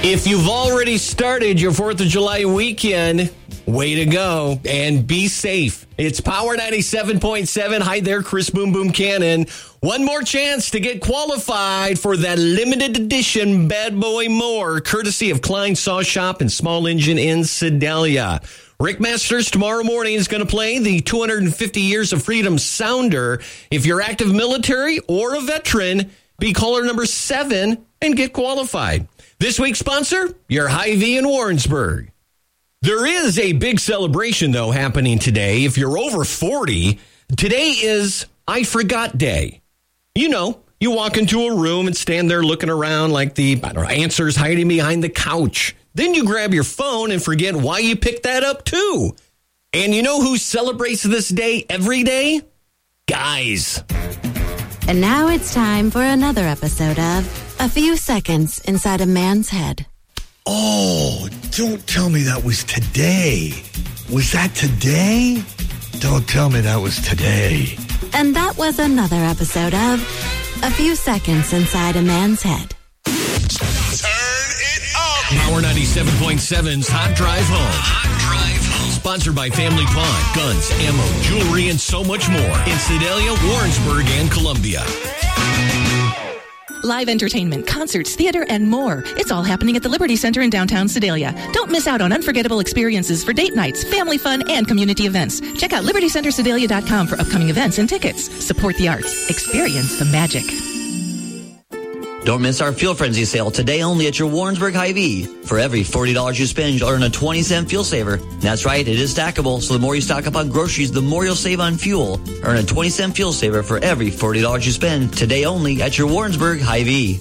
If you've already started your 4th of July weekend, way to go and be safe. It's Power 97.7. Hi there, Chris Boom Boom Cannon. One more chance to get qualified for that limited edition Bad Boy More, courtesy of Klein Saw Shop and Small Engine in Sedalia. Rick Masters tomorrow morning is going to play the 250 Years of Freedom Sounder. If you're active military or a veteran, be caller number 7 and get qualified. This week's sponsor, your Hy-Vee in Warrensburg. There is a big celebration, though, happening today. If you're over 40, today is I Forgot Day. You know, you walk into a room and stand there looking around like the answer's hiding behind the couch. Then you grab your phone and forget why you picked that up, too. And you know who celebrates this day every day? Guys. And now it's time for another episode of A Few Seconds Inside a Man's Head. Oh, don't tell me that was today. Was that today? Don't tell me that was today. And that was another episode of A Few Seconds Inside a Man's Head. Turn it up. Power 97.7's Hot Drive Home. Hot Drive Home. Sponsored by Family Pawn, guns, ammo, jewelry, and so much more in Sedalia, Warrensburg, and Columbia. Live entertainment, concerts, theater, and more. It's all happening at the Liberty Center in downtown Sedalia. Don't miss out on unforgettable experiences for date nights, family fun, and community events. Check out libertycentersedalia.com for upcoming events and tickets. Support the arts. Experience the magic. Don't miss our Fuel Frenzy sale today only at your Warrensburg Hy-Vee. For every $40 you spend, you'll earn a 20-cent fuel saver. That's right, it is stackable, so the more you stock up on groceries, the more you'll save on fuel. Earn a 20-cent fuel saver for every $40 you spend today only at your Warrensburg Hy-Vee.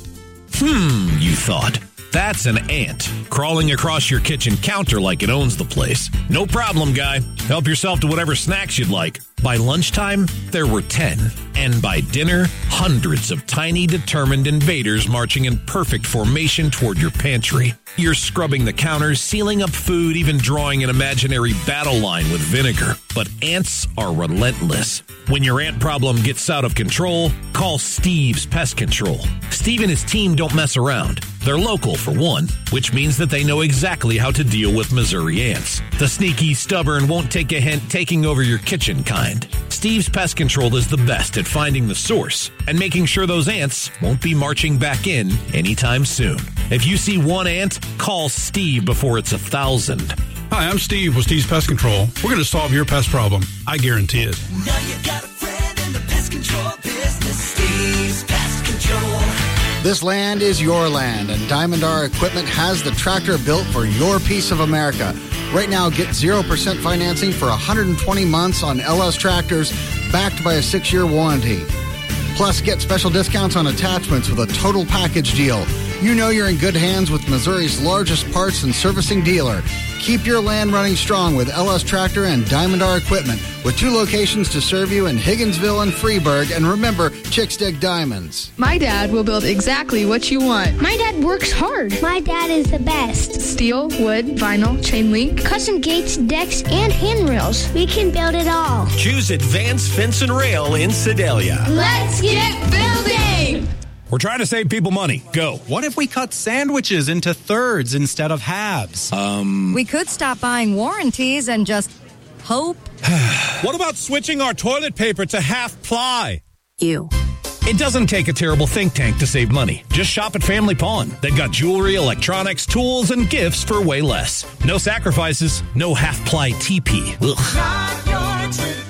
You thought. That's an ant crawling across your kitchen counter like it owns the place. No problem, guy. Help yourself to whatever snacks you'd like. By lunchtime, there were 10. And by dinner, hundreds of tiny, determined invaders marching in perfect formation toward your pantry. You're scrubbing the counters, sealing up food, even drawing an imaginary battle line with vinegar. But ants are relentless. When your ant problem gets out of control, call Steve's Pest Control. Steve and his team don't mess around. They're local, for one, which means that they know exactly how to deal with Missouri ants. The sneaky, stubborn, won't take a hint, taking over your kitchen kind. Steve's Pest Control is the best at finding the source and making sure those ants won't be marching back in anytime soon. If you see one ant, call Steve before it's 1,000. Hi, I'm Steve with Steve's Pest Control. We're going to solve your pest problem. I guarantee it. Now you got a friend in the pest control business. Steve's Pest Control. This land is your land, and Diamond R Equipment has the tractor built for your piece of America. Right now, get 0% financing for 120 months on LS tractors, backed by a 6-year warranty. Plus, get special discounts on attachments with a total package deal. You know you're in good hands with Missouri's largest parts and servicing dealer. Keep your land running strong with LS Tractor and Diamond R Equipment, with 2 locations to serve you in Higginsville and Freeburg. And remember, Chicks Dig Diamonds. My dad will build exactly what you want. My dad works hard. My dad is the best. Steel, wood, vinyl, chain link, custom gates, decks, and handrails. We can build it all. Choose Advanced Fence and Rail in Sedalia. Let's get building! We're trying to save people money. Go. What if we cut sandwiches into thirds instead of halves? We could stop buying warranties and just hope. What about switching our toilet paper to half ply? You. It doesn't take a terrible think tank to save money. Just shop at Family Pawn. They've got jewelry, electronics, tools, and gifts for way less. No sacrifices, no half-ply TP. Ugh. Not your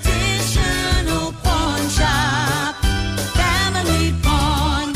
traditional pawn shop. Family Pawn.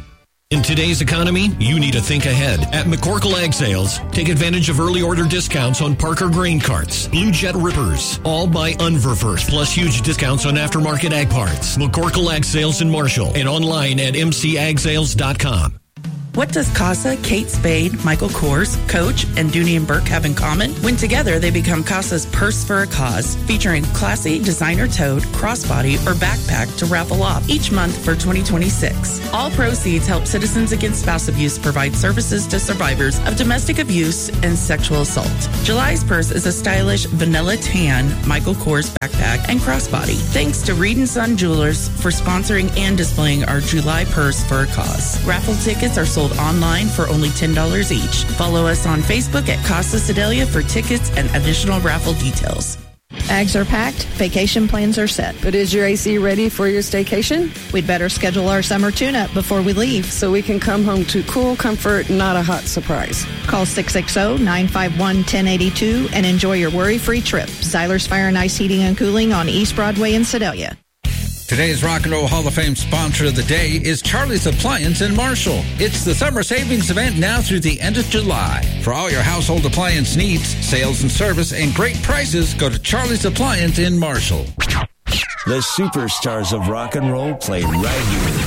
In today's economy, you need to think ahead. At McCorkle Ag Sales, take advantage of early order discounts on Parker grain carts, Blue Jet rippers, all by Unververse, plus huge discounts on aftermarket ag parts. McCorkle Ag Sales in Marshall and online at mcagsales.com. What does CASA, Kate Spade, Michael Kors, Coach, and Dooney and Burke have in common? When together, they become CASA's Purse for a Cause, featuring classy, designer-toed, crossbody, or backpack to raffle off each month for 2026. All proceeds help Citizens Against Spouse Abuse provide services to survivors of domestic abuse and sexual assault. July's purse is a stylish vanilla tan Michael Kors backpack and crossbody. Thanks to Reed & Son Jewelers for sponsoring and displaying our July Purse for a Cause. Raffle tickets are sold sold online for only $10 each. Follow us on Facebook at Casa Sedalia for tickets and additional raffle details. Bags are packed, vacation plans are set. But is your AC ready for your staycation? We'd better schedule our summer tune-up before we leave. So we can come home to cool comfort, not a hot surprise. Call 660-951-1082 and enjoy your worry-free trip. Xylers Fire and Ice Heating and Cooling on East Broadway in Sedalia. Today's Rock and Roll Hall of Fame sponsor of the day is Charlie's Appliance in Marshall. It's the summer savings event now through the end of July. For all your household appliance needs, sales and service, and great prices, go to Charlie's Appliance in Marshall. The superstars of rock and roll play right here.